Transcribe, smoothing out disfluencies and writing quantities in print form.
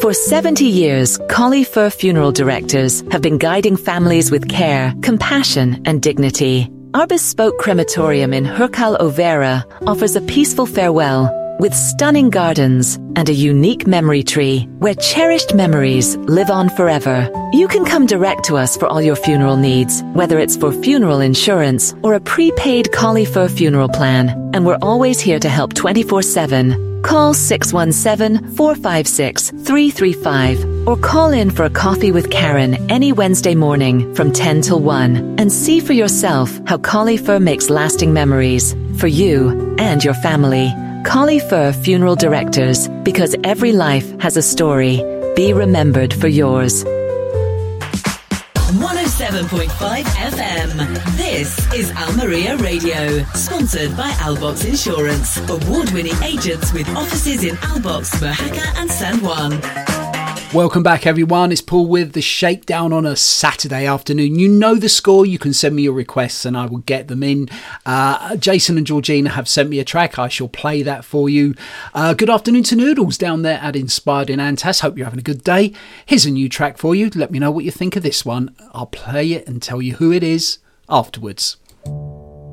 For 70 years, Collie Fur Funeral Directors have been guiding families with care, compassion and dignity. Our bespoke crematorium in Hercal Overa offers a peaceful farewell with stunning gardens and a unique memory tree where cherished memories live on forever. You can come direct to us for all your funeral needs, whether it's for funeral insurance or a prepaid Collie Fur funeral plan. And we're always here to help 24/7. Call 617-456-335 or call in for a coffee with Karen any Wednesday morning from 10 till 1 and see for yourself how Collie Fur makes lasting memories for you and your family. Collie Fur Funeral Directors, because every life has a story. Be remembered for yours. 107.5 FM. This is Almeria Radio, sponsored by Albox Insurance. Award-winning agents with offices in Albox, Mojaca and San Juan. Welcome back, everyone. It's Paul with the Shakedown on a Saturday afternoon. You know the score. You can send me your requests and I will get them in. Jason and Georgina have sent me a track. I shall play that for you. Good afternoon to Noodles down there at Inspired in Antas. Hope you're having a good day. Here's a new track for you. Let me know what you think of this one. I'll play it and tell you who it is afterwards.